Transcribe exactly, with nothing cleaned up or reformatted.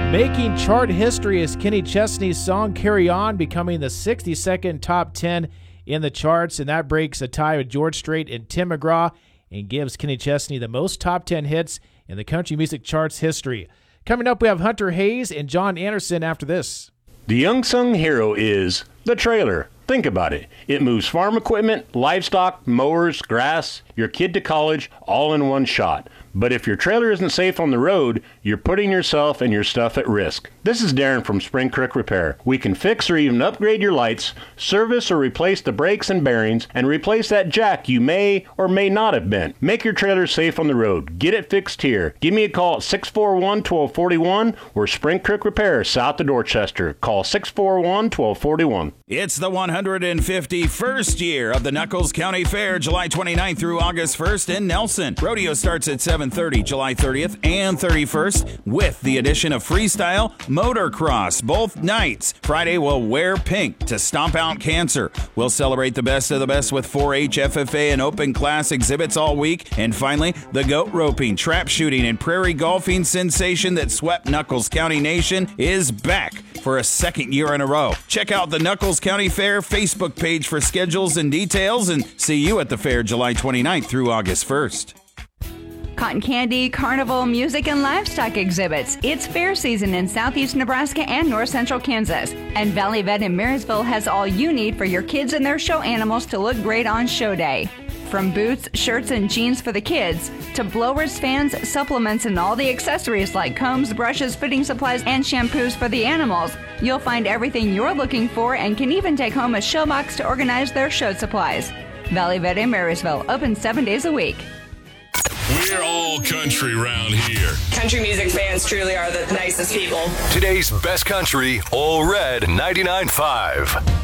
Making chart history is Kenny Chesney's song Carry On, becoming the sixty-second top ten in the charts, and that breaks a tie with George Strait and Tim McGraw and gives Kenny Chesney the most top ten hits in the country music charts history. Coming up, we have Hunter Hayes and John Anderson after this. The unsung hero is the trailer. Think about it. It moves farm equipment, livestock, mowers, grass, your kid to college, all in one shot. But if your trailer isn't safe on the road, you're putting yourself and your stuff at risk. This is Darren from Spring Creek Repair. We can fix or even upgrade your lights, service or replace the brakes and bearings, and replace that jack you may or may not have bent. Make your trailer safe on the road. Get it fixed here. Give me a call at six four one, one two four one. We're Spring Creek Repair, south of Dorchester. Call six four one, one two four one. It's the one hundred fifty-first year of the Knuckles County Fair, July twenty-ninth through August first in Nelson. Rodeo starts at seven thirty, July thirtieth and thirty-first, with the addition of freestyle motocross both nights. Friday, we'll wear pink to stomp out cancer. We'll celebrate the best of the best with four H, F F A, and open class exhibits all week. And finally, the goat roping, trap shooting, and prairie golfing sensation that swept Knuckles County Nation is back for a second year in a row. Check out the Knuckles County Fair Facebook page for schedules and details, and see you at the fair July twenty-ninth through August first. Cotton candy, carnival, music, and livestock exhibits. It's fair season in southeast Nebraska and north central Kansas. And Valley Vet in Marysville has all you need for your kids and their show animals to look great on show day. From boots, shirts, and jeans for the kids, to blowers, fans, supplements, and all the accessories like combs, brushes, fitting supplies, and shampoos for the animals, you'll find everything you're looking for and can even take home a show box to organize their show supplies. Valley Vet in Marysville, open seven days a week. We're all country round here. Country music fans truly are the nicest people. Today's best country, All Red ninety-nine point five.